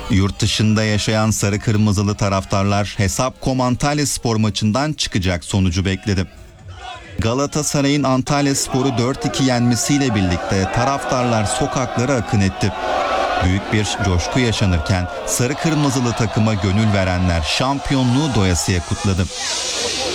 Yurt dışında yaşayan sarı kırmızılı taraftarlar Hesap.com Antalyaspor maçından çıkacak sonucu bekledi. Galatasaray'ın Antalyaspor'u 4-2 yenmesiyle birlikte taraftarlar sokaklara akın etti. Büyük bir coşku yaşanırken sarı kırmızılı takıma gönül verenler şampiyonluğu doyasıya kutladı.